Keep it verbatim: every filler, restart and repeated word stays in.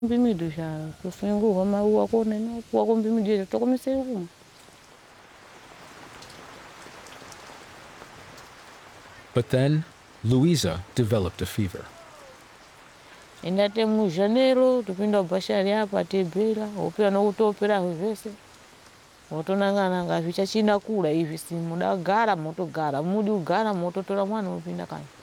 Mbimidu sha kufungu kama uwa kone no kwa kumbimidu to komise umu. But then, Luisa developed a fever. Indate mu Janeiro tupinda bashari hapa tebela opera no utopera hivese. Otonangana ngavicha china kula hivi simu da gara moto gara mudi ugara moto tola mwana upinda kani.